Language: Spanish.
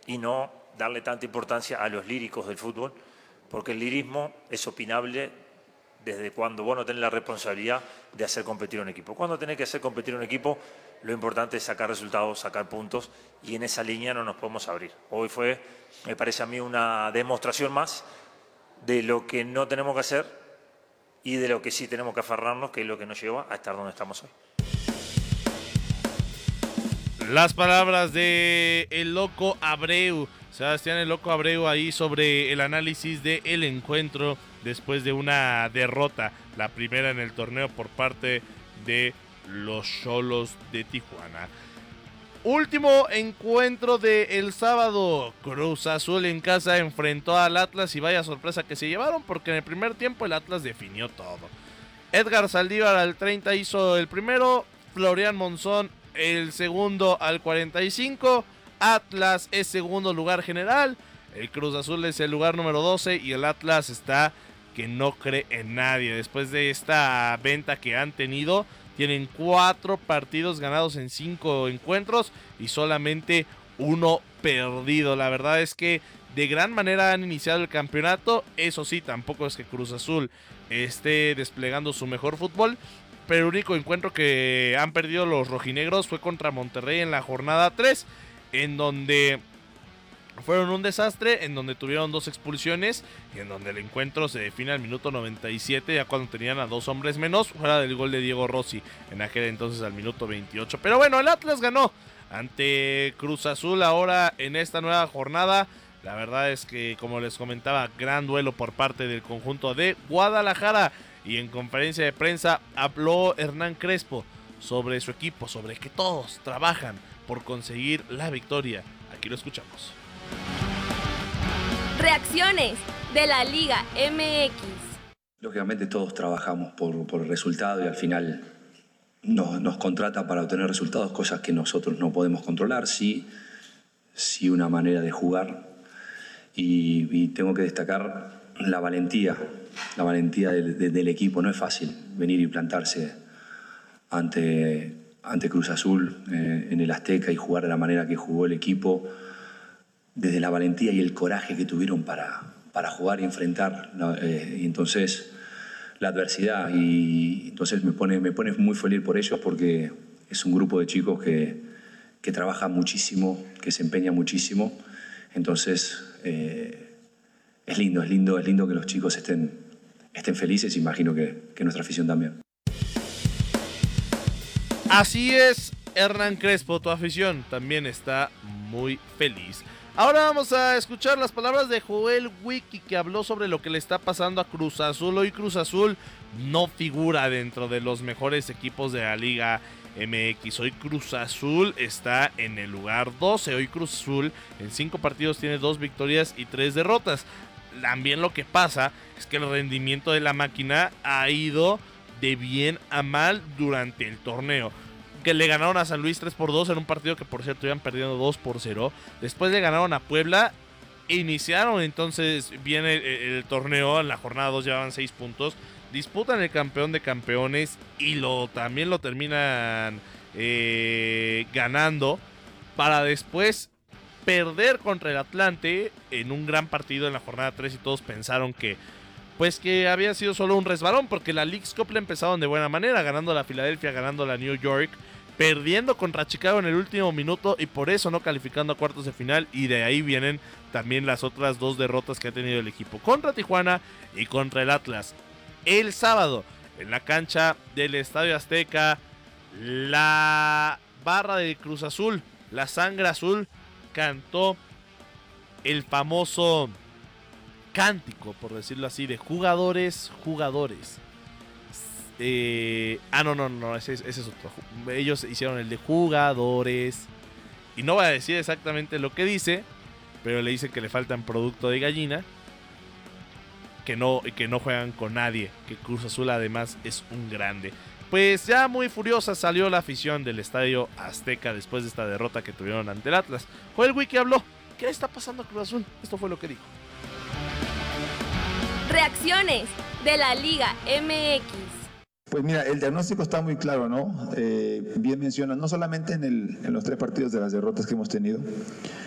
y no darle tanta importancia a los líricos del fútbol, porque el lirismo es opinable desde cuando vos no tenés la responsabilidad de hacer competir a un equipo. Cuando tenés que hacer competir a un equipo, lo importante es sacar resultados, sacar puntos, y en esa línea no nos podemos abrir. Hoy fue, me parece a mí, una demostración más de lo que no tenemos que hacer y de lo que sí tenemos que aferrarnos, que es lo que nos lleva a estar donde estamos hoy. Las palabras de el Loco Abreu, Sebastián el Loco Abreu, ahí sobre el análisis del encuentro después de una derrota, la primera en el torneo por parte de los Xolos de Tijuana. Último encuentro del sábado, Cruz Azul en casa enfrentó al Atlas y vaya sorpresa que se llevaron, porque en el primer tiempo el Atlas definió todo. Edgar Saldívar al 30 hizo el primero, Florian Monzón el segundo al 45, Atlas es segundo lugar general, el Cruz Azul es el lugar número 12 y el Atlas está que no cree en nadie. Después de esta venta que han tenido, tienen 4 partidos ganados en 5 encuentros y solamente 1 perdido. La verdad es que de gran manera han iniciado el campeonato. Eso sí, tampoco es que Cruz Azul esté desplegando su mejor fútbol, pero el único encuentro que han perdido los rojinegros fue contra Monterrey en la jornada 3, en donde fueron un desastre, en donde tuvieron 2 expulsiones y en donde el encuentro se define al minuto 97, ya cuando tenían a 2 hombres menos, fuera del gol de Diego Rossi en aquel entonces al minuto 28. Pero bueno, el Atlas ganó ante Cruz Azul ahora en esta nueva jornada. La verdad es que, como les comentaba, gran duelo por parte del conjunto de Guadalajara. Y en conferencia de prensa habló Hernán Crespo sobre su equipo, sobre que todos trabajan por conseguir la victoria. Aquí lo escuchamos. Reacciones de la Liga MX. Lógicamente todos trabajamos por el resultado y al final nos contrata para obtener resultados, cosas que nosotros no podemos controlar, sí una manera de jugar. Y tengo que destacar la valentía del equipo. No es fácil venir y plantarse ante Cruz Azul en el Azteca y jugar de la manera que jugó el equipo, desde la valentía y el coraje que tuvieron para jugar y enfrentar, y entonces la adversidad, y entonces me pone muy feliz por ellos, porque es un grupo de chicos que trabaja muchísimo, que se empeña muchísimo. Entonces es lindo que los chicos estén felices, imagino que nuestra afición también. Así es, Hernán Crespo, tu afición también está muy feliz. Ahora vamos a escuchar las palabras de Joel Wiki, que habló sobre lo que le está pasando a Cruz Azul. Hoy Cruz Azul no figura dentro de los mejores equipos de la Liga MX. Hoy Cruz Azul está en el lugar 12. Hoy Cruz Azul en 5 partidos tiene 2 victorias y 3 derrotas. También lo que pasa es que el rendimiento de la máquina ha ido de bien a mal durante el torneo. Que le ganaron a San Luis 3-2 en un partido que, por cierto, iban perdiendo 2-0. Después le ganaron a Puebla. Iniciaron entonces bien el torneo. En la jornada 2 llevaban 6 puntos. Disputan el campeón de campeones y también lo terminan ganando, para después perder contra el Atlante en un gran partido en la jornada 3, y todos pensaron que había sido solo un resbalón, porque la Leagues Cup la empezaron de buena manera, ganando a la Filadelfia, ganando a la New York, perdiendo contra Chicago en el último minuto y por eso no calificando a cuartos de final. Y de ahí vienen también las otras 2 derrotas que ha tenido el equipo, contra Tijuana y contra el Atlas. El sábado, en la cancha del Estadio Azteca, la barra de Cruz Azul, la sangre azul, cantó el famoso cántico, por decirlo así, de jugadores. No, ese es otro. Ellos hicieron el de jugadores. Y no voy a decir exactamente lo que dice, pero le dicen que le faltan producto de gallina, que no juegan con nadie, que Cruz Azul además es un grande. Pues ya muy furiosa salió la afición del Estadio Azteca después de esta derrota que tuvieron ante el Atlas. Joel Wiki habló. ¿Qué le está pasando a Cruz Azul? Esto fue lo que dijo. Reacciones de la Liga MX. Pues mira, el diagnóstico está muy claro, ¿no? Bien menciona, no solamente en los 3 partidos de las derrotas que hemos tenido,